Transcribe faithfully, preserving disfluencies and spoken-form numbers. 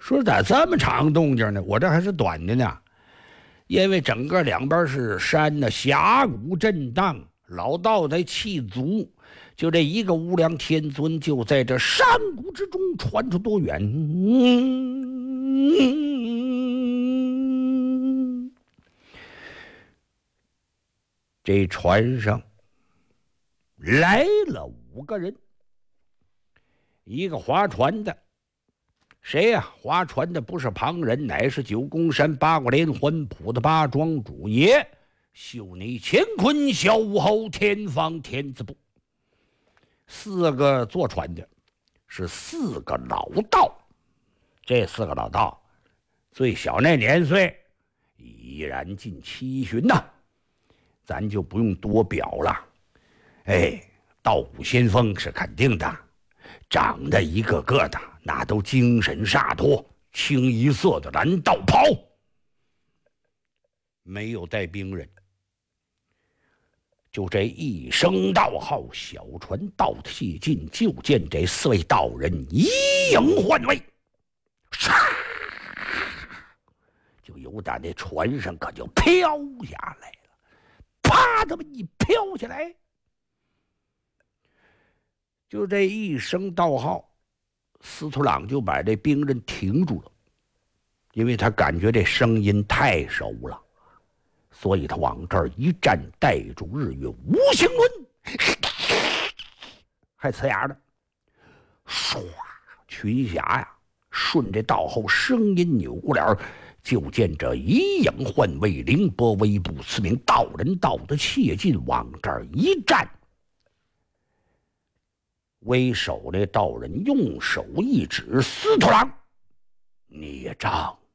说咋这么长动静呢？我这还是短的呢，因为整个两边是山呢，峡谷震荡，老道在气足，就这一个无量天尊就在这山谷之中传出多远？嗯，这船上来了五个人，一个划船的。谁呀、啊？划船的不是旁人，乃是九宫山八卦连环谱的八庄主爷，秀内乾坤小武侯天方天子部。四个坐船的是四个老道，这四个老道最小那年岁已然近七旬呐，咱就不用多表了。哎，道骨仙风是肯定的，长得一个个的那都精神洒脱，清一色的蓝道袍，没有带兵人。就这一声道号，小船到气近，就见这四位道人移影换位，唰，就由打那船上可就飘下来了，啪，这么一飘下来，就这一声道号，司徒朗就把这兵人停住了，因为他感觉这声音太熟了，所以他往这儿一站，带住日月无形轮，还呲牙呢，唰，群侠呀，顺着道后声音扭过脸，就见这移影换位，凌波微步，四名道人道的切近，往这儿一站。为首那道人用手一指，司徒郎，孽障